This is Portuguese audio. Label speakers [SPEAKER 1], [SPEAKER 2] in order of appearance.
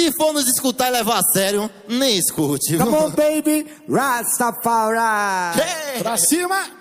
[SPEAKER 1] Se for nos escutar e levar a sério, nem escute.
[SPEAKER 2] Come on, baby, Rastafari.
[SPEAKER 1] Hey!
[SPEAKER 3] Pra cima.